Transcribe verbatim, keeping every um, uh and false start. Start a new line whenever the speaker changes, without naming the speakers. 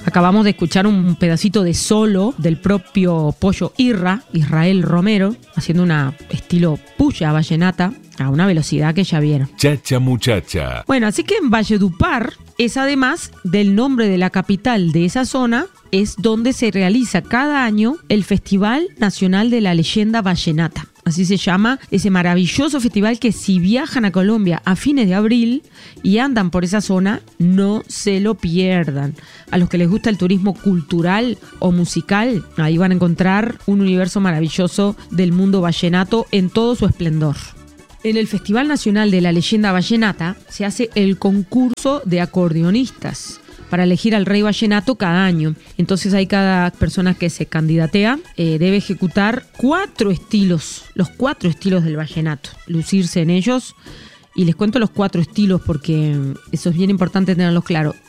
Acabamos de escuchar un pedacito de solo del propio Pollo Irra, Israel Romero, haciendo una estilo puya vallenata a una velocidad que ya vieron.
Chacha muchacha.
Bueno, así que en Valledupar es, además del nombre de la capital de esa zona, es donde se realiza cada año el Festival Nacional de la Leyenda Vallenata. Así se llama ese maravilloso festival que, si viajan a Colombia a fines de abril y andan por esa zona, no se lo pierdan. A los que les gusta el turismo cultural o musical, ahí van a encontrar un universo maravilloso del mundo vallenato en todo su esplendor. En el Festival Nacional de la Leyenda Vallenata se hace el concurso de acordeonistas para elegir al rey vallenato cada año. Entonces hay cada persona que se candidatea, eh, debe ejecutar cuatro estilos, los cuatro estilos del vallenato, lucirse en ellos. Y les cuento los cuatro estilos porque eso es bien importante tenerlos claros.